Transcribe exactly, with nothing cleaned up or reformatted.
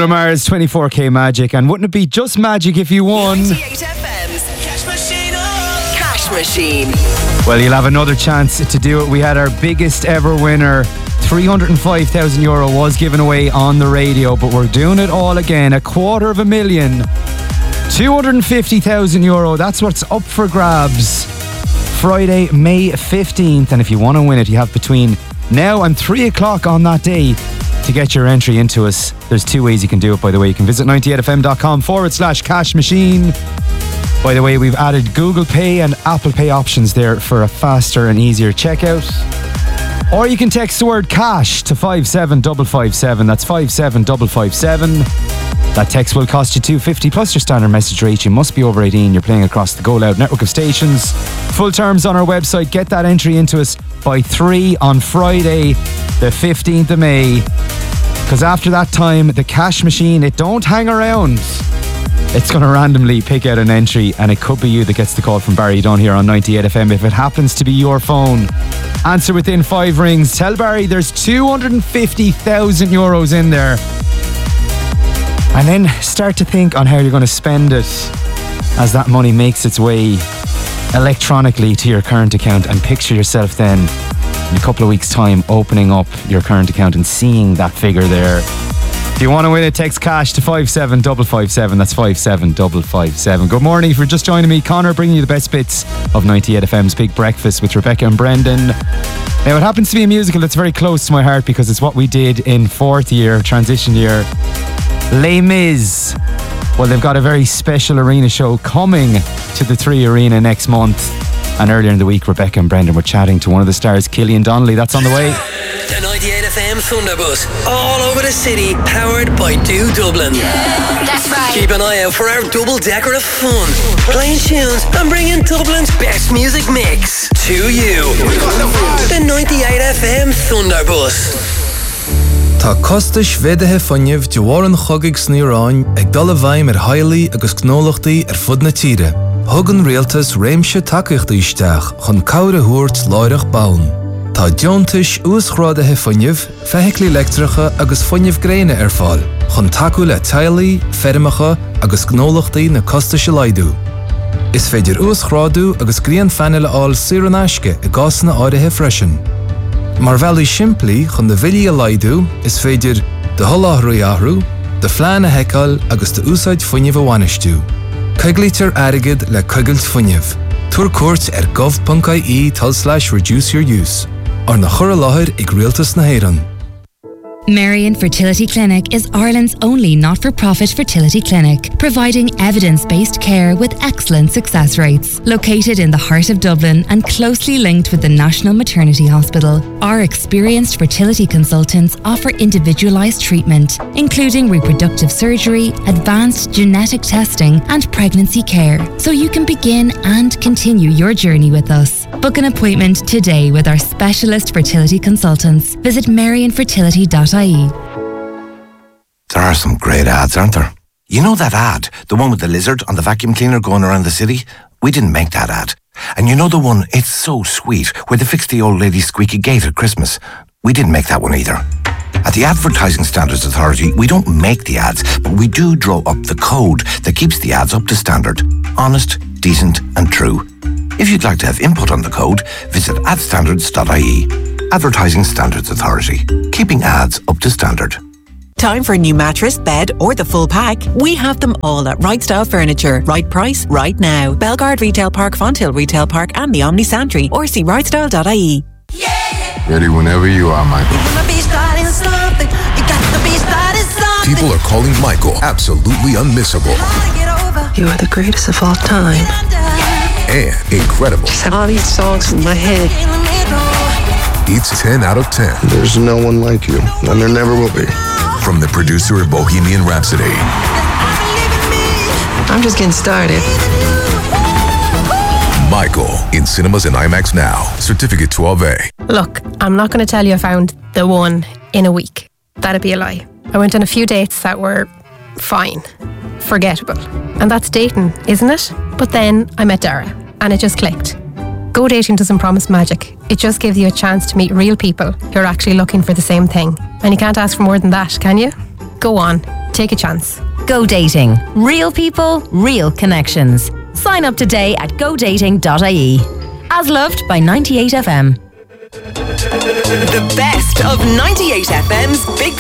Bruno Mars, twenty-four K Magic. And wouldn't it be just magic if you won? ninety-eight F M's Cash Machine. Cash Machine. Well, you'll have another chance to do it. We had our biggest ever winner. three hundred five thousand euro was given away on the radio, but we're doing it all again. A quarter of a million. two hundred fifty thousand euro. That's what's up for grabs. Friday, May fifteenth. And if you want to win it, you have between now and three o'clock on that day to get your entry into us. There's two ways you can do it, by the way. You can visit ninety-eight f m dot com forward slash cash machine. By the way, we've added Google Pay and Apple Pay options there for a faster and easier checkout. Or you can text the word cash to five seven five five seven. That's five seven five five seven. That text will cost you two dollars fifty plus your standard message rate. You must be over eighteen. You're playing across the Go Loud network of stations. Full terms on our website. Get that entry into us by three on Friday, the fifteenth of May. Because after that time, the cash machine, it don't hang around. It's going to randomly pick out an entry, and it could be you that gets the call from Barry Dunn here on ninety-eight F M. If it happens to be your phone, answer within five rings. Tell Barry there's two hundred fifty thousand euros in there. And then start to think on how you're going to spend it as that money makes its way electronically to your current account, and picture yourself then in a couple of weeks' time opening up your current account and seeing that figure there. If you want to win it, text cash to five seven five five seven. That's five seven five five seven. Good morning. If you're just joining me, Connor bringing you the best bits of ninety-eight F M's Big Breakfast with Rebecca and Brendan. Now, it happens to be a musical that's very close to my heart because it's what we did in fourth year, transition year. Les Mis. Well, they've got a very special arena show coming to the Three Arena next month. And earlier in the week, Rebecca and Brendan were chatting to one of the stars, Killian Donnelly. That's on the way. The ninety-eight F M Thunderbus, all over the city, powered by Do Dublin. That's right. Keep an eye out for our double-decker of fun, playing tunes and bringing Dublin's best music mix to you. The ninety-eight F M Thunderbus. Tá costais bheidethe fannimh de bhar an chogaigh sníoráin ag dul a bhaim ar hailigh agus gnólachtaí ar fud na tíre. Thugann rialtas réimse takeíochta isteach chun cabhair a thuairt láireach baun. Tá deontais úsachrádathe fannimh, feithiclí electracha agus fannimh gréine ar fáil, chun takeú le tailigh, fermacha agus gnólachtaí na costais a laidú. Is féidir úsachráadú agus gríon fanile áil siar an aisce i gásna áirithe freisin. Mar bhealú simplí chun de bhilí a laidú is féidir de tholáthraí ahrú, de phlean a heiceáil agus de úsáid fuinneamh a bhainistú. Coiglítear airgid le coigailt fuinneamh. Tuair cuairt ar gov dot I E tal slash reduce your use. Ar na chur a láthair ag rialtas na hÉireann. Marion Fertility Clinic is Ireland's only not-for-profit fertility clinic, providing evidence-based care with excellent success rates. Located in the heart of Dublin and closely linked with the National Maternity Hospital, our experienced fertility consultants offer individualised treatment, including reproductive surgery, advanced genetic testing and pregnancy care, so you can begin and continue your journey with us. Book an appointment today with our specialist fertility consultants. Visit marion fertility dot I E. There are some great ads, aren't there? You know that ad, the one with the lizard on the vacuum cleaner going around the city? We didn't make that ad. And you know the one, it's so sweet, where they fixed the old lady's squeaky gate at Christmas? We didn't make that one either. At the Advertising Standards Authority, we don't make the ads, but we do draw up the code that keeps the ads up to standard. Honest, decent and true. If you'd like to have input on the code, visit ad standards dot I E. Advertising Standards Authority. Keeping ads up to standard. Time for a new mattress, bed or the full pack? We have them all at Right Style Furniture. Right price, right now. Belgard Retail Park, Fonthill Retail Park and the Omni Santry, or see right style dot I E. Yeah. Ready whenever you are, Michael. People are calling Michael absolutely unmissable. You are the greatest of all time. And incredible. Just have all these songs in my head. It's ten out of ten. There's no one like you, and there never will be. From the producer of Bohemian Rhapsody. I'm just getting started. Michael, in cinemas and IMAX now. Certificate twelve A. Look, I'm not going to tell you I found the one in a week. That'd be a lie. I went on a few dates that were fine, forgettable. And that's dating, isn't it? But then I met Dara, and it just clicked. Go dating doesn't promise magic. It just gives you a chance to meet real people who are actually looking for the same thing. And you can't ask for more than that, can you? Go on. take a chance. Go Dating. Real people, real connections. Sign up today at go dating dot I E. As loved by ninety-eight F M. The best of ninety-eight F M's Big